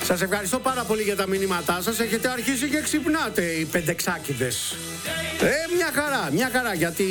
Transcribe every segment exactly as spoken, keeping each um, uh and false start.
Σας ευχαριστώ πάρα πολύ για τα μηνύματά σας. Έχετε αρχίσει και ξυπνάτε οι πεντεξάκηδες. Ε, μια χαρά, μια χαρά, γιατί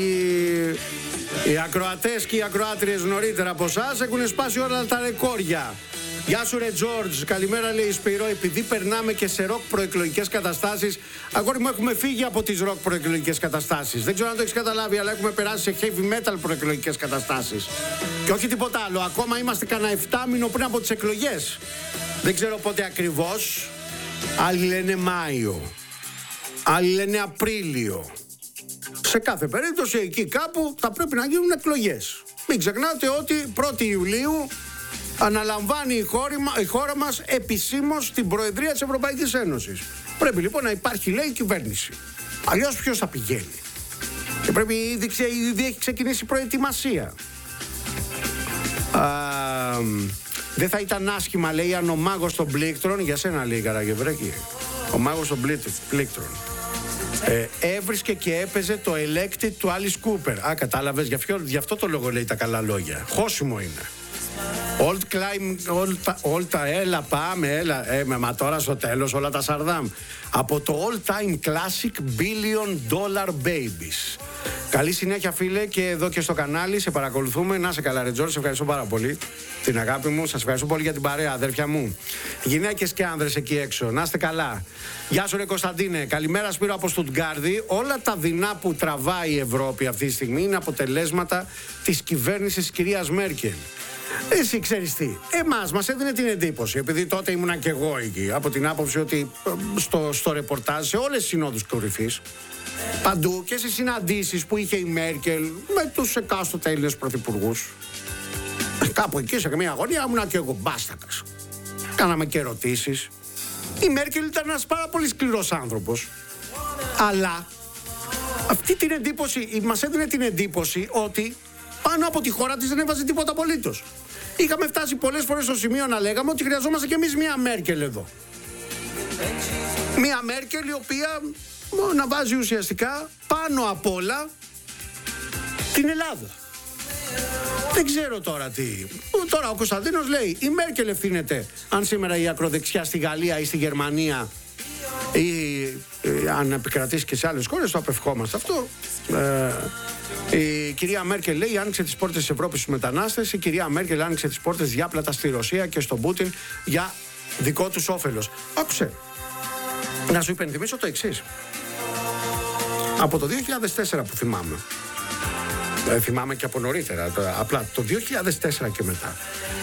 οι ακροατές και οι ακροάτριες νωρίτερα από εσάς έχουν σπάσει όλα τα ρεκόρια. Γεια σου ρε Τζόρτζ, καλημέρα λέει Σπύρο. Επειδή περνάμε και σε ροκ προεκλογικές καταστάσεις, αγόρι μου, έχουμε φύγει από τις ροκ προεκλογικές καταστάσεις. Δεν ξέρω αν το έχεις καταλάβει, αλλά έχουμε περάσει σε heavy metal προεκλογικές καταστάσεις. Και όχι τίποτα άλλο, ακόμα είμαστε κανένα εφτάμηνο πριν από τις εκλογές. Δεν ξέρω πότε ακριβώς. Άλλοι λένε Μάιο, άλλοι λένε Απρίλιο. Σε κάθε περίπτωση εκεί κάπου θα πρέπει να γίνουν εκλογές. Μην ξεχνάτε ότι πρώτη Ιουλίου αναλαμβάνει η χώρα, η χώρα μας επισήμως την Προεδρία της Ευρωπαϊκής Ένωσης. Πρέπει λοιπόν να υπάρχει, λέει, κυβέρνηση. Αλλιώς ποιος θα πηγαίνει? Και πρέπει ήδη, ήδη έχει ξεκινήσει η προετοιμασία. Α, δεν θα ήταν άσχημα, λέει, αν ο μάγος των πλήκτρων, για σένα λέει Καραγευρέκη, ο μάγος των πλήκτρων ε, έβρισκε και έπαιζε το Elected του Alice Cooper. Α, κατάλαβες, γι' αυτό, γι' αυτό το λόγο λέει τα καλά λόγια. Χώσιμο είναι. Old climb, old, old, έλα πάμε, έλα, ε, μα τώρα στο τέλος όλα τα Σαρδάμ. Από το all time classic Billion Dollar Babies. Καλή συνέχεια φίλε, και εδώ και στο κανάλι σε παρακολουθούμε. Να σε καλά ρε Τζόρτζ, σε ευχαριστώ πάρα πολύ την αγάπη μου. Σας ευχαριστώ πολύ για την παρέα, αδέρφια μου. Γυναίκες και άνδρες εκεί έξω, να είστε καλά. Γεια σου ρε Κωνσταντίνε, καλημέρα Σπύρο από Στουτγκάρδη. Όλα τα δεινά που τραβάει η Ευρώπη αυτή τη στιγμή είναι αποτελέσματα της κυβέρνησης της κυρίας Μέρκελ. Εσύ ξέρεις τι, εμάς μας έδινε την εντύπωση, επειδή τότε ήμουνα και εγώ εκεί, από την άποψη ότι στο, στο ρεπορτάζ σε όλες τις συνόδους κορυφής, παντού και στις συναντήσεις που είχε η Μέρκελ με τους εκάστοτε Έλληνες πρωθυπουργούς, κάπου εκεί σε καμία αγωνία ήμουνα και εγώ μπάστακας. Κάναμε και ερωτήσεις. Η Μέρκελ ήταν ένας πάρα πολύ σκληρός άνθρωπος, αλλά αυτή την εντύπωση, μας έδινε την εντύπωση ότι πάνω από τη χώρα της δεν έβαζε τίποτα απολύτως. Είχαμε φτάσει πολλές φορές στο σημείο να λέγαμε ότι χρειαζόμαστε κι εμείς μία Μέρκελ εδώ. Μία Μέρκελ η οποία να βάζει ουσιαστικά πάνω απ' όλα την Ελλάδα. Δεν ξέρω τώρα τι. Τώρα ο Κωνσταντίνος λέει η Μέρκελ ευθύνεται αν σήμερα η ακροδεξιά στη Γαλλία ή στη Γερμανία ή ε, αν επικρατήσει και σε άλλες χώρες, το απευχόμαστε αυτό. Ε, η κυρία Μέρκελ λέει άνοιξε τις πόρτες της Ευρώπης στους μετανάστες. Η κυρία Μέρκελ άνοιξε τις πόρτες διάπλατα στη Ρωσία και στον Πούτιν για δικό τους όφελος. Άκουσε, να σου υπενθυμίσω το εξής. Από το δύο χιλιάδες τέσσερα που θυμάμαι, ε, θυμάμαι και από νωρίτερα, το, απλά το δύο χιλιάδες τέσσερα και μετά,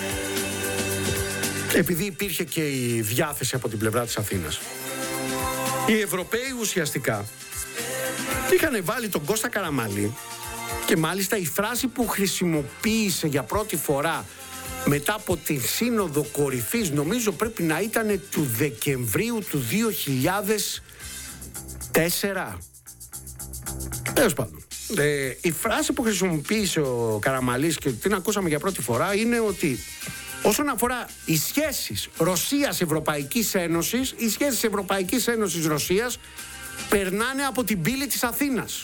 επειδή υπήρχε και η διάθεση από την πλευρά της Αθήνας, οι Ευρωπαίοι ουσιαστικά είχαν βάλει τον Κώστα Καραμανλή, και μάλιστα η φράση που χρησιμοποίησε για πρώτη φορά μετά από την σύνοδο κορυφής, νομίζω πρέπει να ήταν του Δεκεμβρίου του δύο χιλιάδες τέσσερα. Τέλος πάντων, ε, η φράση που χρησιμοποίησε ο Καραμανλής και την ακούσαμε για πρώτη φορά είναι ότι όσον αφορά οι σχέσεις Ρωσίας-Ευρωπαϊκής Ένωσης, οι σχέσεις Ευρωπαϊκής Ένωσης-Ρωσίας περνάνε από την πύλη της Αθήνας.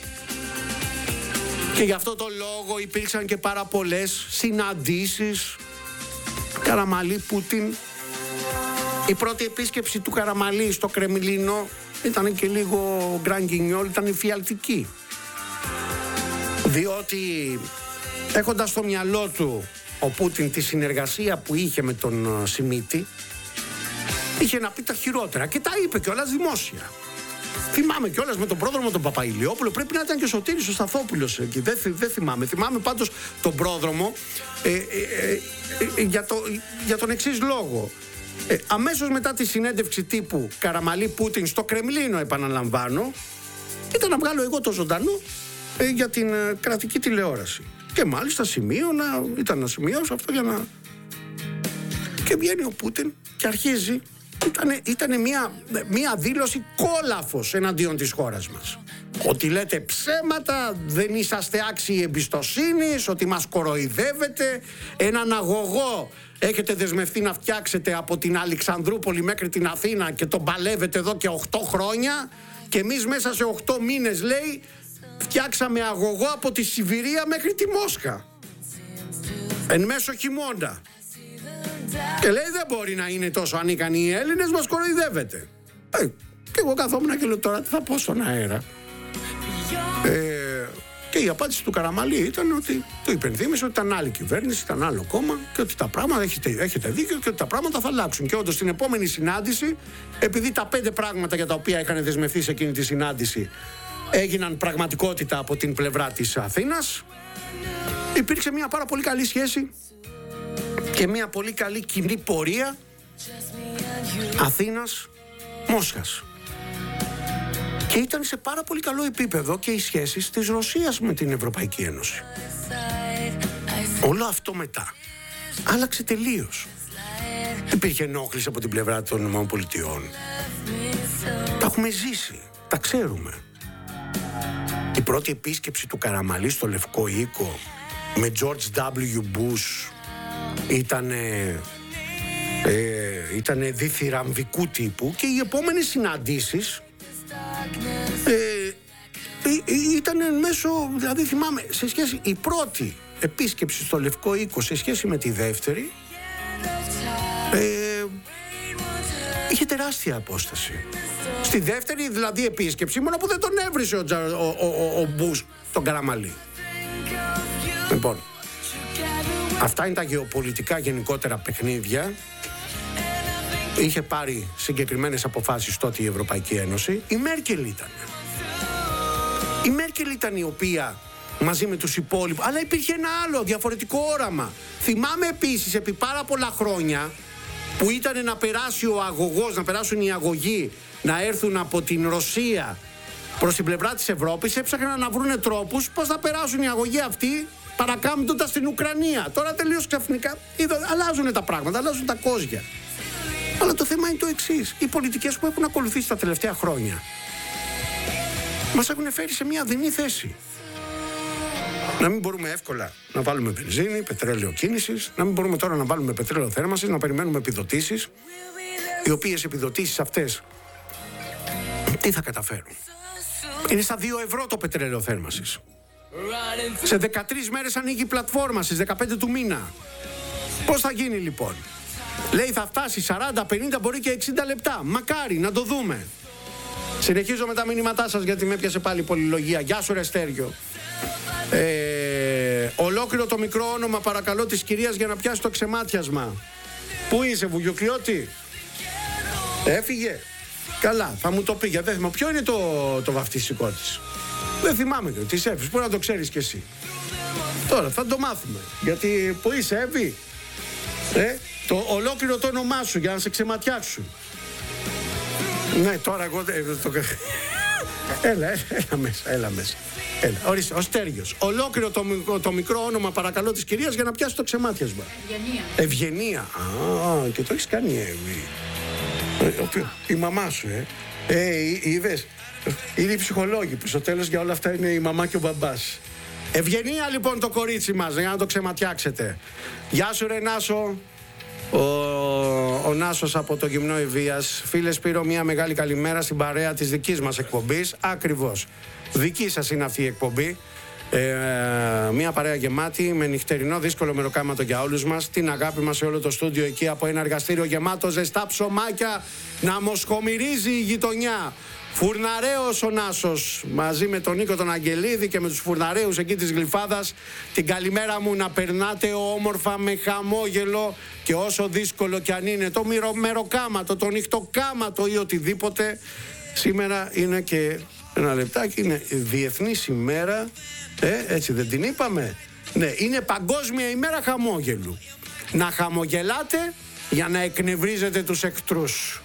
Και γι' αυτό το λόγο υπήρξαν και πάρα πολλές συναντήσεις Καραμανλή-Πούτιν. Η πρώτη επίσκεψη του Καραμανλή στο Κρεμλίνο ήταν και λίγο γκρανγκινιόλ, ήταν εφιαλτική. Διότι έχοντας στο μυαλό του ο Πούτιν τη συνεργασία που είχε με τον Σιμίτη, είχε να πει τα χειρότερα και τα είπε κιόλας δημόσια. Θυμάμαι κιόλας με τον πρόδρομο τον Παπαϊλιόπουλο, πρέπει να ήταν και ο Σωτήρης ο Σταθόπουλος εκεί, δεν, δεν θυμάμαι. Θυμάμαι πάντως τον πρόδρομο ε, ε, ε, ε, για, το, για τον εξής λόγο. Ε, αμέσως μετά τη συνέντευξη τύπου Καραμανλή-Πούτιν στο Κρεμλίνο, επαναλαμβάνω, ήταν να βγάλω εγώ το ζωντανό ε, για την ε, κρατική τηλεόραση. Και μάλιστα σημείωνα, ήταν να σημειώσω αυτό για να... Και βγαίνει ο Πούτιν και αρχίζει. Ήτανε, ήτανε μια, μια δήλωση κόλαφος εναντίον της χώρας μας. Ότι λέτε ψέματα, δεν είσαστε άξιοι εμπιστοσύνης, ότι μας κοροϊδεύετε, έναν αγωγό έχετε δεσμευτεί να φτιάξετε από την Αλεξανδρούπολη μέχρι την Αθήνα και τον παλεύετε εδώ και οκτώ χρόνια και εμείς μέσα σε οκτώ μήνες, λέει, φτιάξαμε αγωγό από τη Σιβηρία μέχρι τη Μόσχα εν μέσω χειμώνα. Και λέει δεν μπορεί να είναι τόσο ανίκανοι οι Έλληνες, μας κοροϊδεύετε. Ε, και εγώ καθόμουν και λέω τώρα τι θα πω στον αέρα. Ε, και η απάντηση του Καραμαλή ήταν ότι το υπενθύμισε ότι ήταν άλλη κυβέρνηση, ήταν άλλο κόμμα και ότι τα πράγματα, έχετε, έχετε δίκιο, και ότι τα πράγματα θα αλλάξουν. Και όντως στην επόμενη συνάντηση, επειδή τα πέντε πράγματα για τα οποία είχαν δεσμευθεί σε εκείνη τη συνάντηση έγιναν πραγματικότητα από την πλευρά της Αθήνας, υπήρξε μια πάρα πολύ καλή σχέση και μια πολύ καλή κοινή πορεία Αθήνας-Μόσχας. Και ήταν σε πάρα πολύ καλό επίπεδο και οι σχέσεις της Ρωσίας με την Ευρωπαϊκή Ένωση. Όλο αυτό μετά άλλαξε τελείως. Υπήρχε ενόχληση από την πλευρά των ΗΠΑ. Τα έχουμε ζήσει, τα ξέρουμε. Η πρώτη επίσκεψη του Καραμαλή στο Λευκό Οίκο με George ντάμπλιου Bush ήταν ε, ήτανε διθυραμβικού τύπου, και οι επόμενες συναντήσεις ε, ήταν μέσω, δηλαδή θυμάμαι, σε σχέση, η πρώτη επίσκεψη στο Λευκό Οίκο σε σχέση με τη δεύτερη ε, είχε τεράστια απόσταση. Στη δεύτερη δηλαδή επίσκεψη, μόνο που δεν τον έβρισε ο, ο, ο, ο Μπούς τον Καραμαλή. Λοιπόν, αυτά είναι τα γεωπολιτικά γενικότερα παιχνίδια. Είχε πάρει συγκεκριμένες αποφάσεις τότε η Ευρωπαϊκή Ένωση. Η Μέρκελ ήταν. Η Μέρκελ ήταν η οποία μαζί με τους υπόλοιπους, αλλά υπήρχε ένα άλλο διαφορετικό όραμα. Θυμάμαι επίσης επί πάρα πολλά χρόνια που ήταν να περάσει ο αγωγός, να περάσουν οι αγωγοί, να έρθουν από την Ρωσία προς την πλευρά της Ευρώπης, έψαχναν να βρουν τρόπους πώς θα περάσουν οι αγωγοί αυτοί παρακάμπτοντας στην Ουκρανία. Τώρα τελείως ξαφνικά είδα, αλλάζουν τα πράγματα, αλλάζουν τα κόζια. Αλλά το θέμα είναι το εξής. Οι πολιτικές που έχουν ακολουθήσει τα τελευταία χρόνια μας έχουν φέρει σε μια δεινή θέση. Να μην μπορούμε εύκολα να βάλουμε βενζίνη, πετρέλαιο κίνησης, να μην μπορούμε τώρα να βάλουμε πετρέλαιο θέρμανσης, να περιμένουμε επιδοτήσεις, οι οποίες επιδοτήσεις αυτές τι θα καταφέρουν. Είναι στα δύο ευρώ το πετρέλαιο θέρμανσης. Σε δεκατρείς μέρες ανοίγει η πλατφόρμα, στις δεκαπέντε του μήνα. Πώς θα γίνει λοιπόν? Λέει θα φτάσει σαράντα, πενήντα, μπορεί και εξήντα λεπτά. Μακάρι να το δούμε. Συνεχίζω με τα μηνύματά σας, γιατί με έπιασε πάλι πολυλογία. Γεια σου ρε Στέργιο. Ε, ολόκληρο το μικρό όνομα παρακαλώ της κυρίας για να πιάσει το ξεμάτιασμα. Πού είσαι Βουγιουκλιώτη? Έφυγε? Καλά, θα μου το πει. Γιατί δεν θυμάμαι. Ποιο είναι το, το βαφτιστικό της? Δεν θυμάμαι το. Της Εύης. Μπορεί να το ξέρεις κι εσύ. Τώρα θα το μάθουμε. Γιατί πού είσαι Εύη? Ε, το ολόκληρο το όνομά σου για να σε ξεματιάξουν. Ναι, τώρα εγώ το... Έλα, έλα, έλα μέσα, έλα μέσα. Έλα, ορίστε, ο Στέργιος. Ολόκληρο το, το μικρό όνομα παρακαλώ της κυρίας για να πιάσει το ξεμάτιασμα. Ευγενία. Ευγενία. Α, και το έχεις κάνει, Εύη. Η μαμά σου, ε. Ε, είδες. Είναι οι ψυχολόγοι που στο τέλος για όλα αυτά είναι η μαμά και ο μπαμπάς. Ευγενία λοιπόν το κορίτσι μας, για να το ξεματιάξετε. Γεια σου ρε Νάσο. Ο, ο Νάσος από το Γυμνό Ευβίας. Φίλε Σπύρο, μια μεγάλη καλημέρα στην παρέα της δικής μας εκπομπής. Ακριβώς. Δική σας είναι αυτή η εκπομπή. Ε, μια παρέα γεμάτη με νυχτερινό δύσκολο μεροκάματο για όλους μας. Την αγάπη μας σε όλο το στούντιο εκεί, από ένα εργαστήριο γεμάτο ζεστά ψωμάκια να μοσχομυρίζει η γειτονιά. Φουρναρέος ο Νάσος, μαζί με τον Νίκο τον Αγγελίδη και με τους φουρναρέους εκεί της Γλυφάδας. Την καλημέρα μου να περνάτε όμορφα με χαμόγελο, και όσο δύσκολο κι αν είναι το μεροκάματο, το νυχτοκάματο ή οτιδήποτε. Σήμερα είναι και ένα λεπτάκι, είναι Διεθνής ημέρα, ε, έτσι δεν την είπαμε? Ναι, είναι Παγκόσμια ημέρα χαμόγελου. Να χαμογελάτε για να εκνευρίζετε τους εχθρούς.